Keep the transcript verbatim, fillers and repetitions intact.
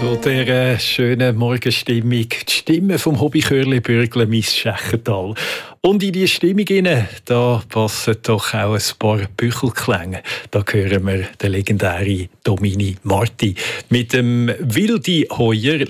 Zu dieser schönen Morgenstimmung, die Stimme vom Hobbychörli Bürgle Miss Schächental. Und in diese Stimmung hinein, da passen doch auch ein paar Büchelklänge. Da hören wir den legendären Domini Marti mit dem Wildi Heuer